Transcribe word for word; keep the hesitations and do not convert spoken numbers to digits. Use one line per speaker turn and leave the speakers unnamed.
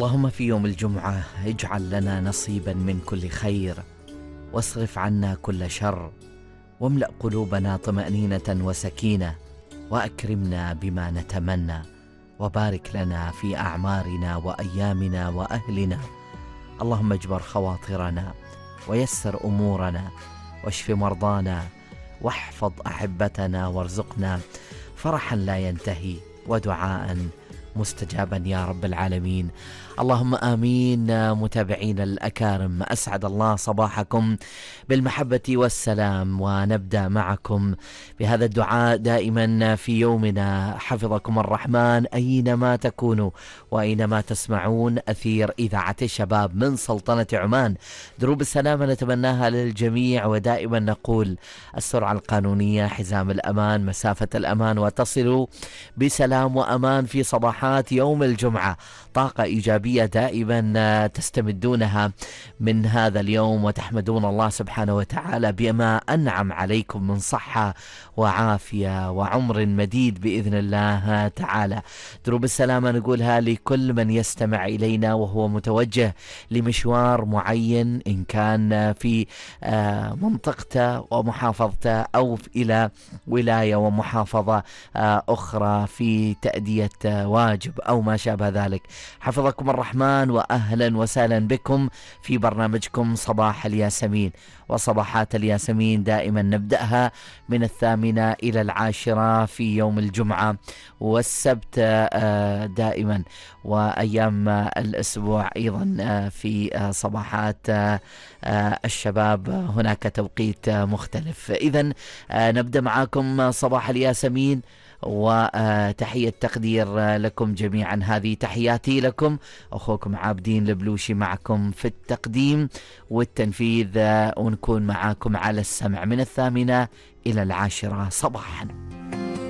اللهم في يوم الجمعة اجعل لنا نصيبا من كل خير، واصرف عنا كل شر، واملأ قلوبنا طمأنينة وسكينة، وأكرمنا بما نتمنى، وبارك لنا في أعمارنا وأيامنا وأهلنا. اللهم اجبر خواطرنا، ويسر أمورنا، واشف مرضانا، واحفظ أحبتنا، وارزقنا فرحا لا ينتهي ودعاء مستجابا يا رب العالمين. اللهم آمين. متابعين الأكارم، أسعد الله صباحكم بالمحبة والسلام، ونبدأ معكم بهذا الدعاء دائما في يومنا. حفظكم الرحمن أينما تكونوا وأينما تسمعون. أثير إذاعة الشباب من سلطنة عمان، دروب السلامة نتمناها للجميع، ودائما نقول السرعة القانونية حزام الأمان مسافة الأمان، وتصلوا بسلام وأمان في صباحات يوم الجمعة. طاقة إيجابية دائما تستمدونها من هذا اليوم، وتحمدون الله سبحانه وتعالى بما أنعم عليكم من صحة وعافية وعمر مديد بإذن الله تعالى. دروب السلامة نقولها لكل من يستمع إلينا وهو متوجه لمشوار معين، إن كان في منطقته ومحافظته أو إلى ولاية ومحافظة أخرى في تأدية واجب أو ما شابه ذلك. حفظكم الرحمن، وأهلا وسهلا بكم في برنامجكم صباح الياسمين. وصباحات الياسمين دائما نبدأها من الثامنة إلى العاشرة في يوم الجمعة، والسبت دائما، وأيام الأسبوع أيضا في صباحات الشباب هناك توقيت مختلف. إذن نبدأ معاكم صباح الياسمين، وتحية تقدير لكم جميعا. هذه تحياتي لكم، أخوكم عابدين البلوشي معكم في التقديم والتنفيذ، ونكون معاكم على السمع من الثامنة إلى العاشرة صباحا.